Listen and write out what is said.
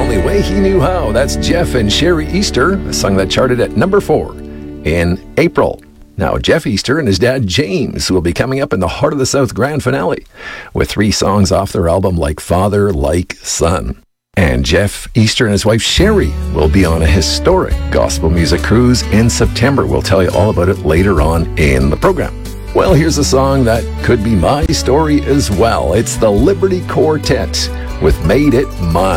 only way he knew how. That's Jeff and Sherry Easter, a song that charted at number 4 in April. Now, Jeff Easter and his dad, James, will be coming up in the Heart of the South grand finale with 3 songs off their album Like Father, Like Son. And Jeff Easter and his wife, Sherry, will be on a historic gospel music cruise in September. We'll tell you all about it later on in the program. Well, here's a song that could be my story as well. It's the Liberty Quartet with Made It Mine.